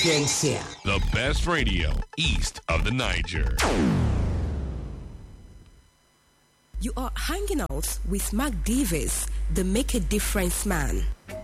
Sapiencia. The best radio east of the Niger. You are hanging out with Mark Davis, the Make a Difference man.